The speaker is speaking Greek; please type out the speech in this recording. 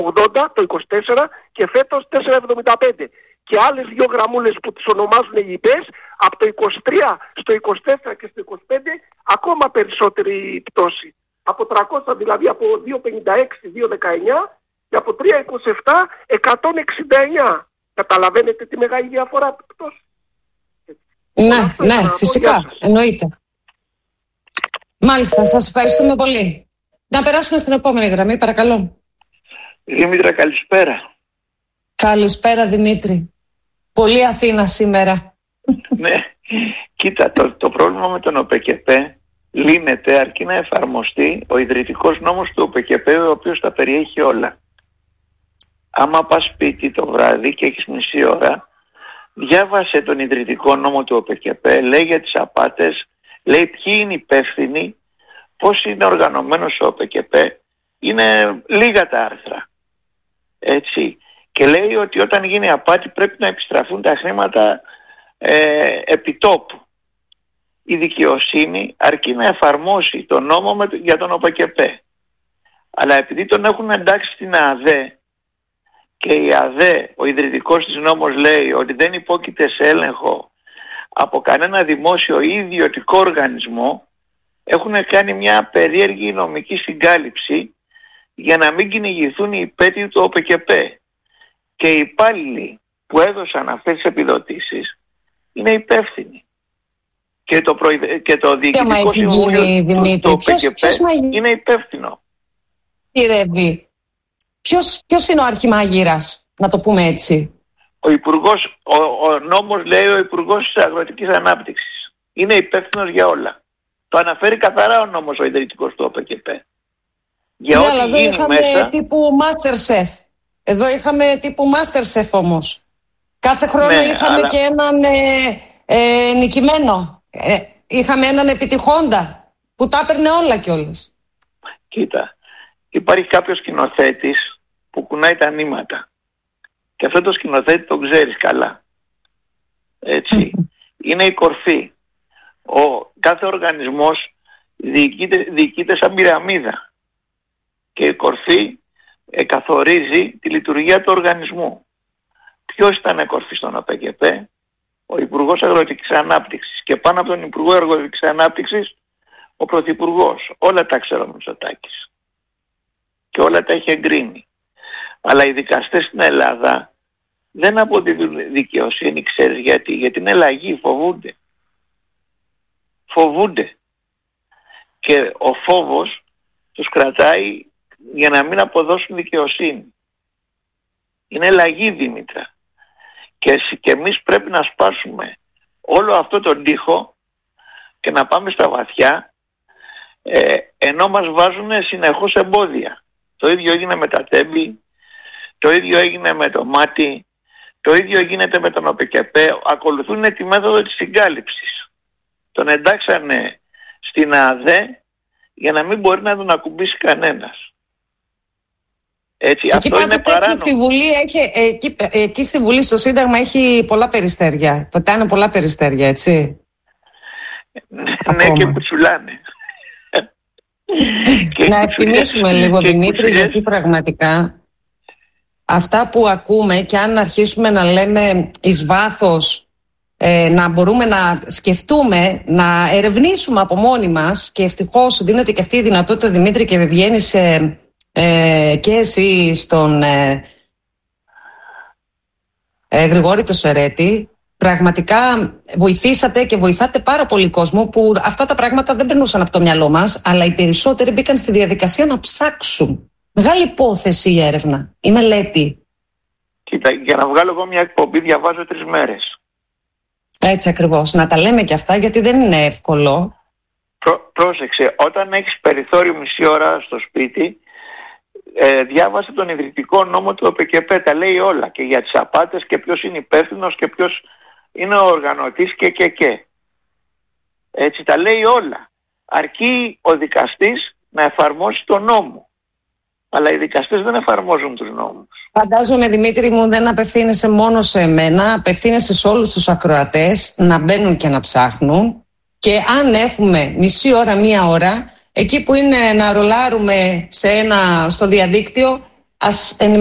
80, το 24 και φέτος 4,75. Και άλλες 2 γραμμούλες που τις ονομάζουν λοιπές, από το 23 στο 24 και στο 25 ακόμα περισσότερη πτώση. Από 300 δηλαδή, από 2,56, 2,19 και από 3,27, 169. Καταλαβαίνετε τη μεγάλη διαφορά πτώση. Ναι, φυσικά, εννοείται. Μάλιστα, σας ευχαριστούμε πολύ. Να περάσουμε στην επόμενη γραμμή, παρακαλώ. Δήμητρα, καλησπέρα. Καλησπέρα, Δημήτρη. Πολύ Αθήνα σήμερα. Ναι, κοίτα, το πρόβλημα με τον ΟΠΕΚΕΠΕ λύνεται αρκεί να εφαρμοστεί ο ιδρυτικός νόμος του ΟΠΕΚΕΠΕ, ο οποίος τα περιέχει όλα. Άμα πας σπίτι το βράδυ και έχεις μισή ώρα, διάβασε τον ιδρυτικό νόμο του ΟΠΕΚΕΠΕ, λέει για τις απάτες, λέει ποιοι είναι υπεύθυνοι, πώς είναι οργανωμένος ο ΟΠΕΚΕΠΕ, είναι λίγα τα άρθρα. Έτσι. Και λέει ότι όταν γίνει απάτη πρέπει να επιστραφούν τα χρήματα επιτόπου. Η δικαιοσύνη αρκεί να εφαρμόσει τον νόμο για τον ΟΠΕΚΕΠΕ. Αλλά επειδή τον έχουν εντάξει στην ΑΔΕ και η ΑΔΕ, ο ιδρυτικός της νόμος λέει ότι δεν υπόκειται σε έλεγχο από κανένα δημόσιο ή ιδιωτικό οργανισμό, έχουν κάνει μια περίεργη νομική συγκάλυψη για να μην κυνηγηθούν οι υπέτειοι του ΟΠΕΚΕΠΕ. Και οι υπάλληλοι που έδωσαν αυτές τις επιδοτήσεις είναι υπεύθυνοι. Και το Διοικητικό Συμβούλιο του ΟΠΕΚΕΠΕ είναι υπεύθυνο. Κύριε, ποιος είναι ο αρχιμάγειρας, να το πούμε έτσι? Ο νόμος λέει ο Υπουργός της Αγροτικής Ανάπτυξης. Είναι υπεύθυνος για όλα. Το αναφέρει καθαρά ο νόμος ο ιδρυτικός του ΟΠΕΚΕΠΕ. Για ναι, ό,τι αλλά εδώ είχαμε μέσα τύπου Masterchef. Εδώ είχαμε τύπου Masterchef όμως. Κάθε χρόνο είχαμε και έναν νικημένο. Είχαμε έναν επιτυχόντα που τα έπαιρνε όλα κιόλας. Κοίτα, υπάρχει κάποιος σκηνοθέτης που κουνάει τα νήματα. Και αυτό το σκηνοθέτη το ξέρεις καλά. Έτσι. Είναι η κορφή. Κάθε οργανισμός διοικείται σαν πυραμίδα. Και η κορφή καθορίζει τη λειτουργία του οργανισμού. Ποιος ήταν κορφή στον ΟΠΕΚΕΠΕ? Ο Υπουργός Αγροτικής Ανάπτυξης. Και πάνω από τον Υπουργό Αγροτικής Ανάπτυξης ο Πρωθυπουργός. Όλα τα ξέρω ο Μητσοτάκης. Και όλα τα έχει εγκρίνει. Αλλά οι δικαστές στην Ελλάδα δεν αποδίδουν δικαιοσύνη, ξέρεις γιατί? Γιατί είναι λαγοί, φοβούνται. Και ο φόβος τους κρατάει για να μην αποδώσουν δικαιοσύνη. Είναι λαγοί, Δήμητρα. Και εμείς πρέπει να σπάσουμε όλο αυτό τον τοίχο και να πάμε στα βαθιά, ενώ μας βάζουν συνεχώς εμπόδια. Το ίδιο έγινε με τα τέμπη, το ίδιο έγινε με το μάτι, το ίδιο γίνεται με τον ΟΠΕΚΕΠΕ. Ακολουθούν τη μέθοδο της συγκάλυψης. Τον εντάξανε στην ΑΔΕ για να μην μπορεί να τον ακουμπήσει κανένας. Έτσι, εκεί αυτό είναι παράνομο. Στη Βουλή εκεί στη Βουλή στο Σύνταγμα έχει πολλά περιστέρια. Πετάνε πολλά περιστέρια, έτσι. Ναι, και κουτσουλάνε. Να εκτιμήσουμε λίγο, Δημήτρη, γιατί πραγματικά αυτά που ακούμε, και αν αρχίσουμε να λέμε εις βάθος, να μπορούμε να σκεφτούμε, να ερευνήσουμε από μόνοι μας, και ευτυχώς δίνεται και αυτή η δυνατότητα, Δημήτρη, και βγαίνεις και εσύ στον Γρηγόρη το Σερέτη. Πραγματικά βοηθήσατε και βοηθάτε πάρα πολύ κόσμο που αυτά τα πράγματα δεν περνούσαν από το μυαλό μας, αλλά οι περισσότεροι μπήκαν στη διαδικασία να ψάξουν. Μεγάλη υπόθεση η έρευνα, η μελέτη. Κοίτα, για να βγάλω εγώ μια εκπομπή διαβάζω 3 μέρες. Έτσι ακριβώς, να τα λέμε και αυτά, γιατί δεν είναι εύκολο. Πρόσεξε, όταν έχεις περιθώριο μισή ώρα στο σπίτι, διάβασε τον ιδρυτικό νόμο του ΟΠΕΚΕΠΕ, τα λέει όλα, και για τις απάτες και ποιος είναι υπεύθυνος και ποιος είναι ο οργανωτής και. Έτσι τα λέει όλα. Αρκεί ο δικαστής να εφαρμόσει τον νόμο. Αλλά οι δικαστές δεν εφαρμόζουν τους νόμους. Φαντάζομαι, Δημήτρη μου, δεν απευθύνεσαι μόνο σε εμένα, απευθύνεσαι σε όλους τους ακροατές να μπαίνουν και να ψάχνουν. Και αν έχουμε μισή ώρα, μία ώρα, εκεί που είναι να ρολάρουμε στο διαδίκτυο, ας